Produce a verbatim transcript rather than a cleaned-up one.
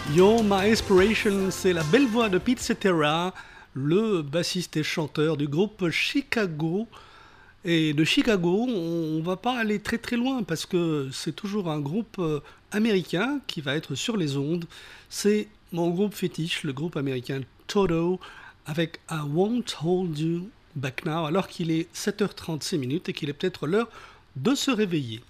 You're My Inspiration, c'est la belle voix de Pete Cetera, le bassiste et chanteur du groupe Chicago. Et de Chicago, on ne va pas aller très très loin parce que c'est toujours un groupe euh, américain qui va être sur les ondes. C'est mon groupe fétiche, le groupe américain Toto, avec I Won't Hold You Back Now, alors qu'il est sept heures trente-six minutes et qu'il est peut-être l'heure de se réveiller.